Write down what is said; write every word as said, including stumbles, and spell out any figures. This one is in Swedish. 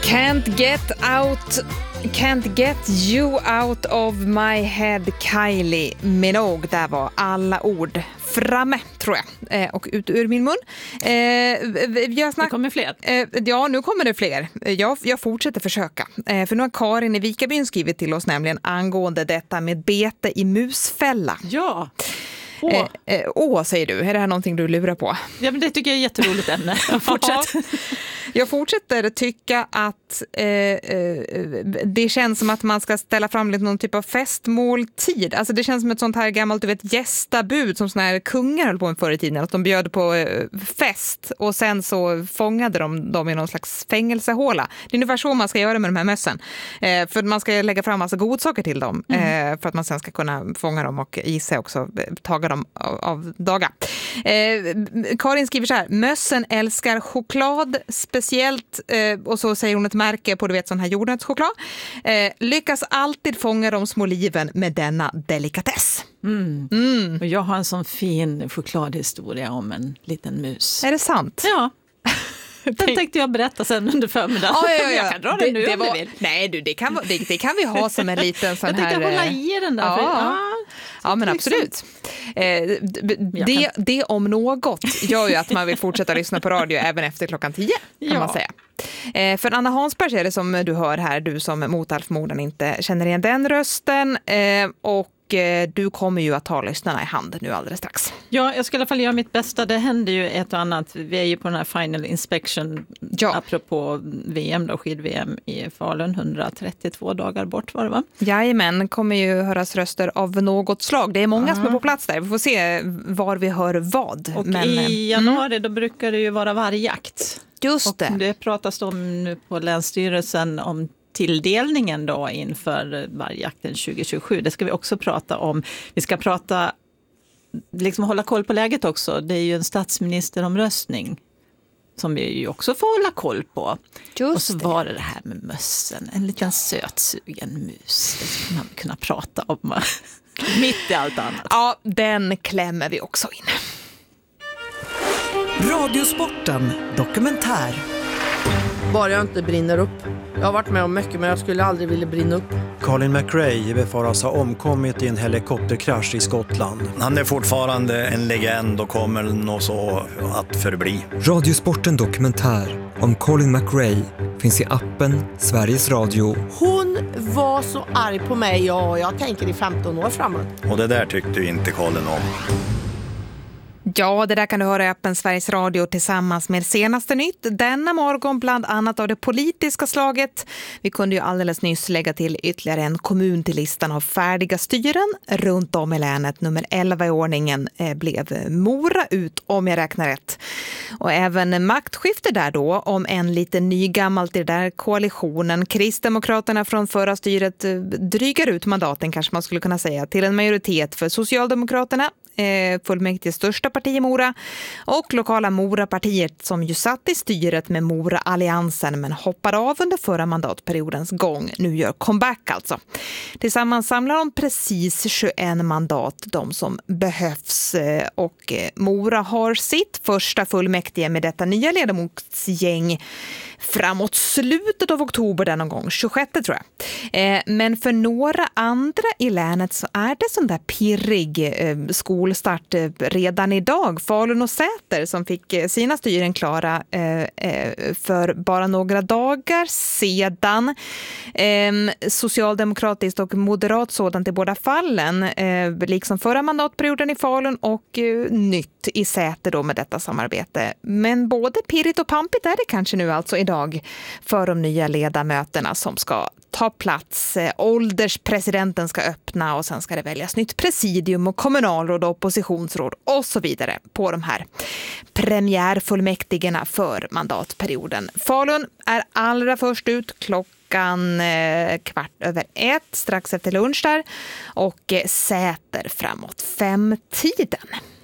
Can't get out Can't get you out of my head, Kylie Minogue. Där var alla ord framme, tror jag, eh, och ut ur min mun. Eh, jag snack... Det kommer fler. Eh, ja, nu kommer det fler. Jag, jag fortsätter försöka. Eh, för nu har Karin i Vikabyn skrivit till oss nämligen angående detta med bete i musfälla. Ja. Åh, eh, eh, åh säger du. Är det här någonting du lurar på? Ja, men det tycker jag är ett jätteroligt ämne. Fortsätt. Jag fortsätter tycka att eh, eh, det känns som att man ska ställa fram lite någon typ av festmåltid. Alltså det känns som ett sånt här gammalt, du vet, gästabud som såna här kungar höll på med förr i tiden. Att de bjöd på eh, fest och sen så fångade de dem i någon slags fängelsehåla. Det är ungefär så man ska göra med de här mössen. Eh, för man ska lägga fram massa godsaker till dem. Mm. Eh, för att man sen ska kunna fånga dem och i sig också taga dem av, av dagar. Eh, Karin skriver så här: mössen älskar choklad speciellt, eh, och så säger hon ett märke på, du vet, sån här jordnötschoklad. Eh, lyckas alltid fånga de små liven med denna delikatess. Mm. Mm. Och jag har en sån fin chokladhistoria om en liten mus. Är det sant? Ja. Den tänkte jag berätta sen under förmiddagen. Ja, ja, ja. Jag kan dra den nu det om var, du vill. Nej, du, det, kan, det, det kan vi ha som en liten sån här... Jag tänkte hålla i den där. Ja, för, ja, ja men absolut. Eh, det, det om något gör ju att man vill fortsätta lyssna på radio även efter klockan tio, kan ja. man säga. Eh, för Anna Hansberg är det som du hör här, du som mot all förmodan inte känner igen den rösten. Eh, och du kommer ju att ta lyssnarna i hand nu alldeles strax. Ja, jag ska i alla fall göra mitt bästa. Det händer ju ett och annat. Vi är ju på den här final inspection, ja. Apropå V M då, skid-V M i Falun, hundratrettiotvå dagar bort var det, va? Jajamän, kommer ju höras röster av något slag. Det är många som är på plats där. Vi får se var vi hör vad. Och Men, i januari mm. då brukar det ju vara vargjakt. Just och det. Det pratas om nu på Länsstyrelsen om tilldelningen då inför vargjakten tjugo tjugosju. Det ska vi också prata om. Vi ska prata, liksom hålla koll på läget också. Det är ju en statsministeromröstning som vi ju också får hålla koll på. Just och så det. var det det här med mössen. En liten sötsugen mus. Det ska man kunna prata om. Mitt i allt annat. Ja, den klämmer vi också in. Radiosporten dokumentär. Bara jag inte brinner upp. Jag har varit med om mycket, men jag skulle aldrig vilja brinna upp. Colin McRae befaras ha omkommit i en helikopterkrasch i Skottland. Han är fortfarande en legend och kommer nog så att förbli. Radiosporten dokumentär om Colin McRae finns i appen Sveriges Radio. Hon var så arg på mig, ja, och jag tänker i femton år framåt. Och det där tyckte ju inte Colin om. Ja, det där kan du höra i appen Sveriges Radio tillsammans med senaste nytt. Denna morgon bland annat av det politiska slaget. Vi kunde ju alldeles nyss lägga till ytterligare en kommun till listan av färdiga styren. Runt om i länet, nummer elva i ordningen, blev Mora ut, om jag räknar rätt. Och även maktskifte där då, om en lite nygammalt i den där koalitionen. Kristdemokraterna från förra styret drygar ut mandaten, kanske man skulle kunna säga, till en majoritet för Socialdemokraterna, fullmäktige största parti i Mora, och lokala Mora-partiet som ju satt i styret med Mora-alliansen men hoppade av under förra mandatperiodens gång. Nu gör comeback alltså. Tillsammans samlar de precis tjugoett mandat, de som behövs, och Mora har sitt första fullmäktige med detta nya ledamotsgäng framåt slutet av oktober där någon gång, tjugosjätte tror jag. Men för några andra i länet så är det sån där pirrig skolstart redan idag. Falun och Säter som fick sina styren klara för bara några dagar sedan. Socialdemokratiskt och moderat sådant i båda fallen, liksom förra mandatperioden i Falun, och nytt i Säter då med detta samarbete. Men både pirrigt och pampigt är det kanske nu alltså idag för de nya ledamöterna som ska ta plats. Ålderspresidenten ska öppna och sen ska det väljas nytt presidium och kommunalråd och oppositionsråd och så vidare på de här premiärfullmäktigerna för mandatperioden. Falun är allra först ut klockan eh, kvart över ett, strax efter lunch där, och eh, Säter framåt femtiden.